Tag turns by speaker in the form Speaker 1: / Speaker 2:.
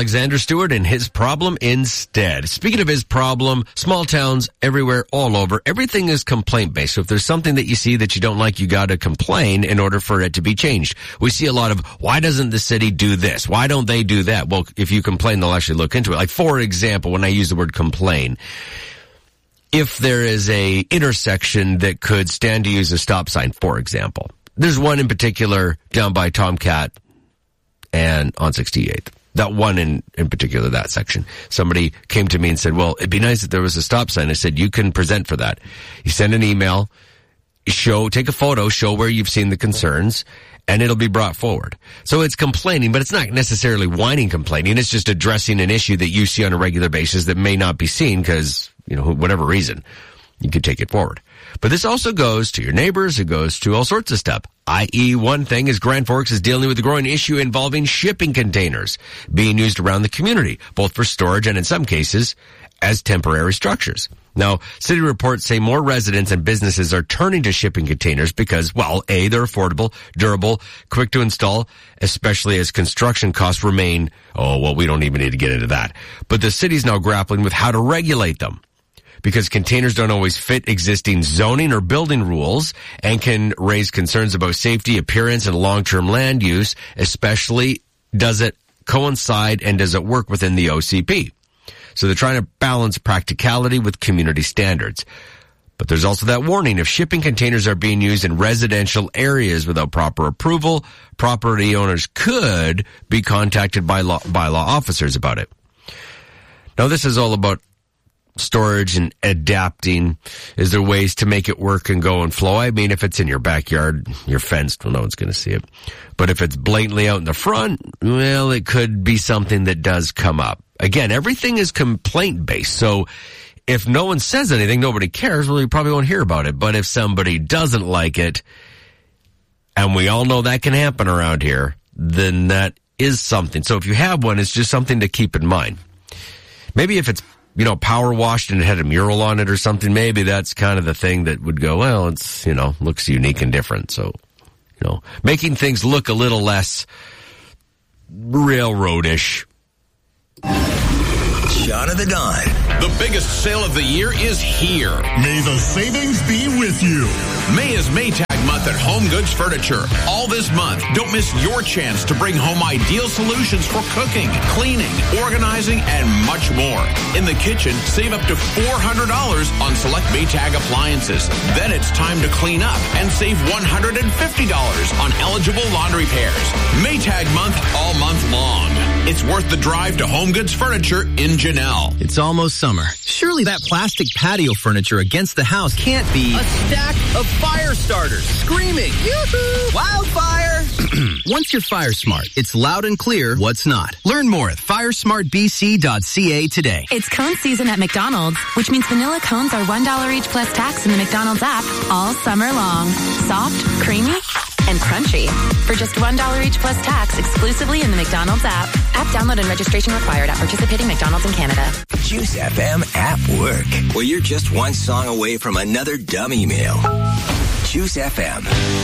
Speaker 1: Alexander Stewart and his problem instead. Speaking of his problem, small towns everywhere, all over, everything is complaint-based. So if there's something that you see that you don't like, you got to complain in order for it to be changed. We see a lot of, why doesn't the city do this? Why don't they do that? Well, if you complain, they'll actually look into it. Like, for example, when I use the word complain, if there is a intersection that could stand to use a stop sign, for example, there's one in particular down by Tomcat and on 68th. That one in particular, that section. Somebody came to me and said, well, it'd be nice if there was a stop sign. I said, you can present for that. You send an email, take a photo, show where you've seen the concerns, and it'll be brought forward. So it's complaining, but it's not necessarily whining complaining. It's just addressing an issue that you see on a regular basis that may not be seen because, whatever reason, you could take it forward. But this also goes to your neighbors. It goes to all sorts of stuff. I.e., one thing is Grand Forks is dealing with a growing issue involving shipping containers being used around the community, both for storage and in some cases as temporary structures. Now, city reports say more residents and businesses are turning to shipping containers because, well, A, they're affordable, durable, quick to install, especially as construction costs remain, we don't even need to get into that. But the city's now grappling with how to regulate them, because containers don't always fit existing zoning or building rules and can raise concerns about safety, appearance, and long-term land use, especially does it coincide and does it work within the OCP? So they're trying to balance practicality with community standards. But there's also that warning: if shipping containers are being used in residential areas without proper approval, property owners could be contacted by law officers about it. Now, this is all about storage and adapting. Is there ways to make it work and go and flow? I mean, if it's in your backyard, you're fenced, well, no one's going to see it. But if it's blatantly out in the front, well, it could be something that does come up. Again, everything is complaint-based, so if no one says anything, nobody cares, well, you probably won't hear about it. But if somebody doesn't like it, and we all know that can happen around here, then that is something. So if you have one, it's just something to keep in mind. Maybe if it's power washed and it had a mural on it or something, maybe that's kind of the thing that would go, well, it's, looks unique and different. So, making things look a little less railroadish.
Speaker 2: Shot of the Dawn.
Speaker 3: The biggest sale of the year is here.
Speaker 4: May the savings be with you.
Speaker 3: May is Maytag month at Home Goods Furniture. All this month, don't miss your chance to bring home ideal solutions for cooking, cleaning, organizing, and much more. In the kitchen, save up to $400 on select Maytag appliances. Then it's time to clean up and save $150 on eligible laundry pairs. Maytag month all month long. It's worth the drive to Home Goods Furniture in Janelle.
Speaker 5: It's almost summer. Surely that plastic patio furniture against the house can't be a stack of fire starters screaming, yoo-hoo, wildfire! Once you're Fire Smart, it's loud and clear what's not. Learn more at firesmartbc.ca today.
Speaker 6: It's cone season at McDonald's, which means vanilla cones are $1 each plus tax in the McDonald's app all summer long. Soft, creamy, and crunchy. For just $1 each plus tax exclusively in the McDonald's app. App download and registration required at participating McDonald's in Canada.
Speaker 2: Juice FM at work, where you're just one song away from another dumb email. Juice FM.